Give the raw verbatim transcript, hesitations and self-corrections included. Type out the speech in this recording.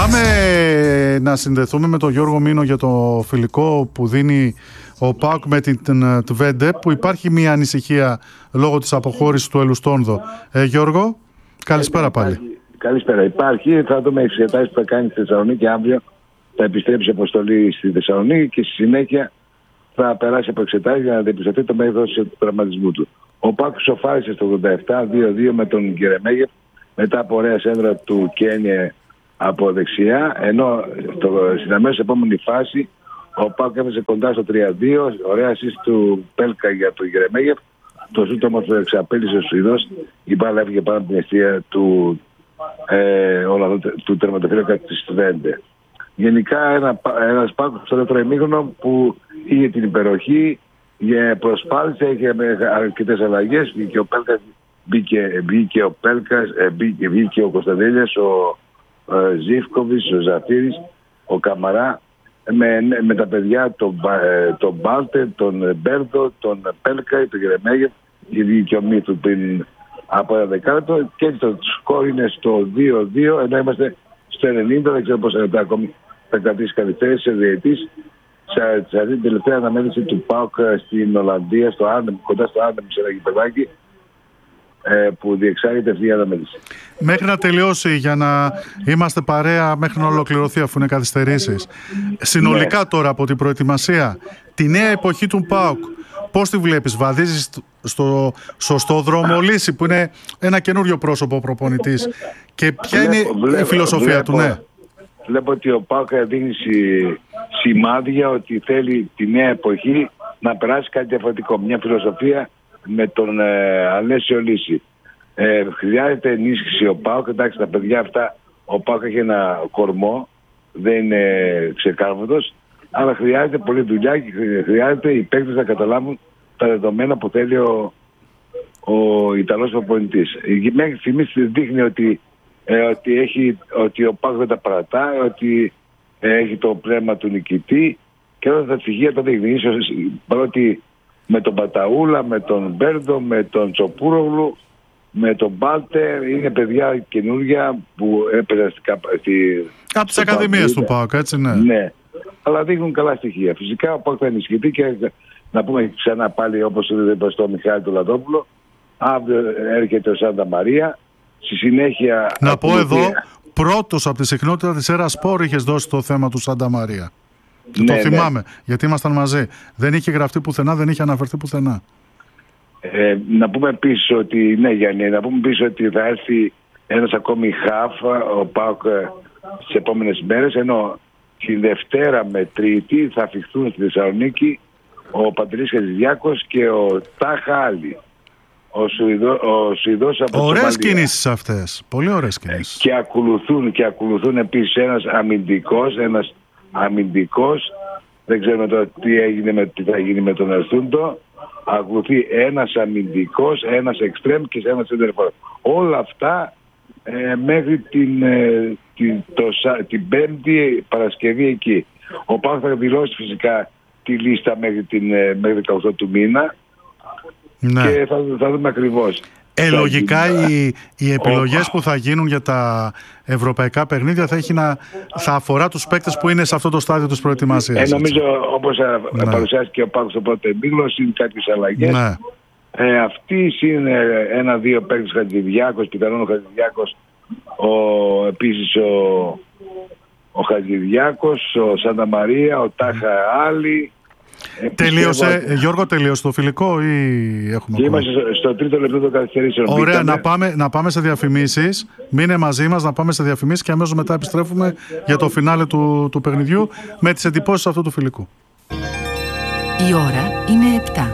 Πάμε να συνδεθούμε με τον Γιώργο Μήνο για το φιλικό που δίνει ο ΠΑΟΚ με την Twente, που υπάρχει μια ανησυχία λόγω της αποχώρησης του Ελουστόνδο. Ε, Γιώργο, καλησπέρα πάλι. Υπάρχει, καλησπέρα. Υπάρχει, θα δούμε εξετάσεις που θα κάνει στη Θεσσαλονίκη αύριο. Θα επιστρέψει αποστολή στη Θεσσαλονίκη και στη συνέχεια θα περάσει από εξετάσεις για να διαπιστωθεί το μέγεθος του τραυματισμού του. Ο ΠΑΟΚ σοφάρισε στο ογδόντα επτά δύο δύο με τον Γκερεμέγεφ μετά από ωραία σέντρα του Κένιε από δεξιά, ενώ στο, στην αμέσως επόμενη φάση ο ΠΑΟΚ έφτασε κοντά στο τρία δύο, ωραία assist του Πέλκα για τον Γκερεμέγεφ. Το σούτ όμως το εξαπέλυσε ο Σουηδός, η μπάλα έφυγε πάνω από την αιστεία του, ε, του τερματοφύλακα της Twente. Γενικά ένα, ένας ΠΑΟΚ στο δεύτερο ημίχρονο που είχε την υπεροχή, προσπάθησε, είχε αρκετές αλλαγές, βγήκε ο Πέλκας, μπήκε, μπήκε ο Πέλκας, μπήκε, βγήκε ο Κωνσταντέλιας, ο ε, Ζίβκοβιτς, ο Ζαφύρης, ο Καμαρά, με, με τα παιδιά, τον, τον Μπάλτε, τον Μπέρδο, τον Πέλκα, τον Γερεμέγεφ, και βγήκε ο Μύθου πριν από ένα δεκάλεπτο, και το σκορ είναι στο δύο δύο, ενώ είμαστε στο ενενήντα, δεν ξέρω πόσα λεπτά ακόμη θα κρατήσει καθυστέρηση σε διετής. Σε αυτή την τελευταία αναμέτρηση του ΠΑΟΚ στην Ολλανδία, στο Άρνεμ, κοντά στο Άρνεμ, σε ένα γηπεδάκι που διεξάγεται αυτή η αναμέτρηση. Μέχρι να τελειώσει, για να είμαστε παρέα, μέχρι να ολοκληρωθεί, αφού είναι καθυστερήσεις. Συνολικά ναι. Τώρα από την προετοιμασία, τη νέα εποχή του ΠΑΟΚ, πώς τη βλέπεις? Βαδίζεις στο σωστό δρόμο λύση, που είναι ένα καινούριο πρόσωπο προπονητής, και ποια βλέπω, είναι βλέπω, η φιλοσοφία βλέπω, του? Ναι. Βλέπω ότι ο ΠΑΟΚ δίνει σημάδια ότι θέλει τη νέα εποχή να περάσει κάτι διαφορετικό. Μια φιλοσοφία με τον ε, Αλέσιο Λύση. Ε, χρειάζεται ενίσχυση ο ΠΑΟΚ. Εντάξει, τα παιδιά αυτά, ο ΠΑΟΚ έχει ένα κορμό, δεν είναι ξεκάρβατος, αλλά χρειάζεται πολλή δουλειά και χρειάζεται οι παίκτες να καταλάβουν τα δεδομένα που θέλει ο, ο Ιταλός προπονητής. Μέχρι στιγμής δείχνει ότι, ε, ότι, έχει, ότι ο ΠΑΟΚ δεν τα παρατά, ότι ε, έχει το πνεύμα του νικητή, και όλα τα στοιχεία τα δείχνει. Ίσως παρότι με τον Παταούλα, με τον Μπέρντο, με τον Τσοπούρογλου, με τον Μπάλτερ, είναι παιδιά καινούργια που έπαιζαν στη... από τις ακαδημίες του ΠΑΟΚ, έτσι, ναι. Ναι, αλλά δείχνουν καλά στοιχεία. Φυσικά ο ΠΑΟΚ θα ενισχυθεί, και να πούμε ξανά πάλι, όπως είπε στο Μιχάλη του Λαδόπουλο, αύριο έρχεται ο Σάντα Μαρία. Στη συνέχεια... Να πω εδώ, πρώτος από τη συχνότητα της Έρα Σπορ είχες δώσει το θέμα του Σάντα Μαρία. Και ναι, το θυμάμαι, ναι. Γιατί ήμασταν μαζί. Δεν είχε γραφτεί πουθενά, δεν είχε αναφερθεί πουθενά. Ε, να πούμε επίσης ότι, ναι Γιάννη, να πούμε επίσης ότι θα έρθει ένας ακόμη χαφ, ο ΠΑΟΚ, στις επόμενες μέρες, ενώ τη Δευτέρα με Τρίτη θα αφιχθούν στη Θεσσαλονίκη ο Παντελής Χατζηδιάκος και ο Τάχα Άλλη. Ο, Σουηδό, ο Σουηδός από Σομαλία. Ωραίες κινήσεις αυτές, πολύ ωραίες κινήσεις. Και ακολουθούν, και ακολουθούν επίσης ένας αμυντικός, ένας αμυντικός, δεν ξέρουμε τώρα τι, έγινε με, τι θα γίνει με τον Ερθούντο. Ακολουθεί ένας αμυντικός, ένας εξτρέμ και ένας σέντερφορ. Όλα αυτά ε, μέχρι την, ε, την, το, την Πέμπτη Παρασκευή εκεί. Ο ΠΑΟΚ θα δηλώσει φυσικά τη λίστα μέχρι την ε, μέχρι δεκαοκτώ του μήνα, ναι. Και θα, θα δούμε ακριβώς. Ε, λογικά οι, οι επιλογές που θα γίνουν για τα ευρωπαϊκά παιχνίδια θα, έχει να, θα αφορά τους παίκτες που είναι σε αυτό το στάδιο της προετοιμασίας. Ε, νομίζω, όπως ναι. παρουσιάστηκε ο ΠΑΟΚ στο πρώτο ημίχρονο, είναι κάποιες αλλαγές. Ναι. Ε, αυτοί είναι ένα-δύο παίκτες, Χατζηδιάκος, πιθανόν ο Χατζηδιάκος, ο, επίσης ο, ο Χατζηδιάκος, ο Σάντα Μαρία, ο Τάχα Άλλη. Τελείωσε, πιστεύω... Γιώργο, τελείωσε το φιλικό ή έχουμε? Και είμαστε στο, στο τρίτο λεπτό των καθυστερήσεων. Ωραία, να πάμε, να πάμε σε διαφημίσεις. Μείνε μαζί μας, να πάμε σε διαφημίσεις και αμέσως μετά επιστρέφουμε για το φινάλε του, του παιχνιδιού με τις εντυπώσεις αυτού του φιλικού. Η ώρα είναι επτά.